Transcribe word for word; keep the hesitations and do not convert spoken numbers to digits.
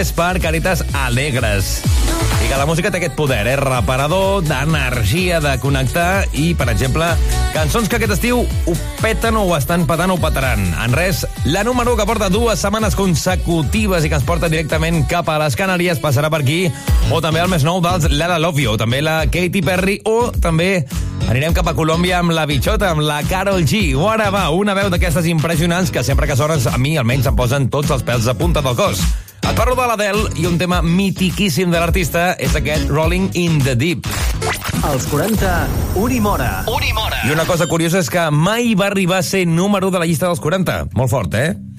és per Caritas Alegres. I que la música té aquest poder, eh? Reparador, d'energia, de connectar i, per exemple, cançons que aquest estiu ho peten o ho estan petant o ho petaran. En res, la número que porta dues setmanes consecutives i que ens porta directament cap a les Canàries passarà per aquí, o també el més nou dels Lala Love You, o també la Katy Perry, o també anirem cap a Colòmbia amb la Bichota, amb la Karol G. Ara va, una veu d'aquestes impressionants que sempre que sones a mi almenys em posen tots els pèls a punta del cos. Et parlo de l'Adele i un tema mitiquíssim de l'artista és aquest Rolling in the Deep. Als quaranta, Uri Mora. Uri Mora. I una cosa curiosa és que mai va arribar a ser número de la llista dels quaranta. Molt fort, eh?